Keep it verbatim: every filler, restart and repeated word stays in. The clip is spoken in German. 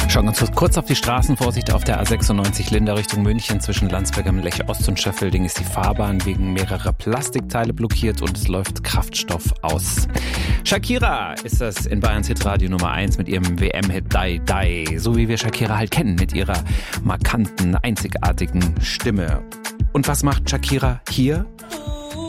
Schauen wir uns kurz auf die Straßen. Vorsicht auf der A sechsundneunzig Linder Richtung München. Zwischen Landsberg am Lech Ost und Schöffelding ist die Fahrbahn wegen mehrerer Plastikteile blockiert und es läuft Kraftstoff aus. Shakira ist das in Bayerns Hitradio Nummer eins mit ihrem W M-Hit Die Die. So wie wir Shakira halt kennen, mit ihrer markanten, einzigartigen Stimme. Und was macht Shakira hier?